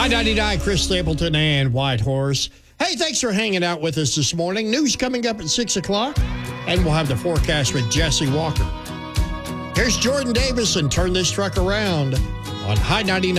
I-99, Chris Stapleton and Whitehorse. Hey, thanks for hanging out with us this morning. News coming up at 6 o'clock, and we'll have the forecast with Jesse Walker. Here's Jordan Davis and Turn This Truck Around on High 99.